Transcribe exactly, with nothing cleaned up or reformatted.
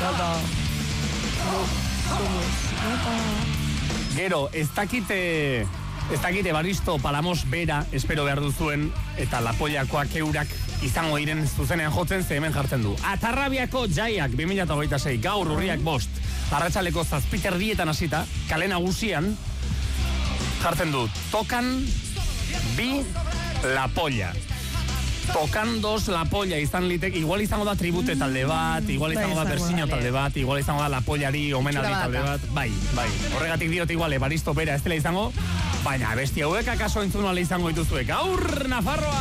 Baba. Gero, ez dakite... Ez dakite Baristo Palamos bera, espero behar duzuen, eta Lapoiakoak eurak izango diren zuzenean jotzen, ze hemen jartzen du. Atarrabiako Jaiak, bi mila hogeita sei, gaur urriak bost, arratsaleko zazpiter dietan hasita, kale nagusian, jartzen du, tokan bi La Polla. Tokan dos La Polla izan litek, igual izango da tribute talde bat, igual izango da Bersiño talde bat, igual izango da La Pollari omenaldi talde bat, bai, bai. Horregatik diot igual, Baristo bera ez dela izango, baina besti hauek akaso entzun ala izango dituzue. Gaur, Nafarroa!